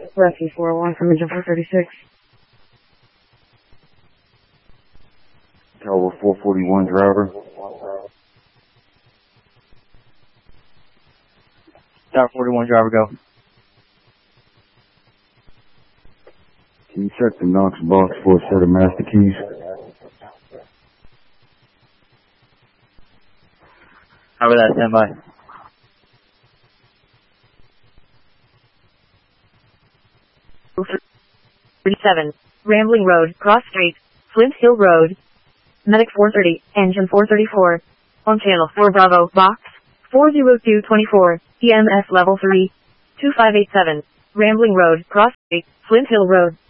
Rescue 401 from engine 436. Tower 441 driver. Tower 41 driver, go. Can you check the Knox box for a set of master keys? Over that, stand by. Rambling Road, Cross Street, Flint Hill Road. Medic 430, engine 434. On channel 4 Bravo, box 40224, EMS level 3. 2587. Rambling Road, Cross Street, Flint Hill Road.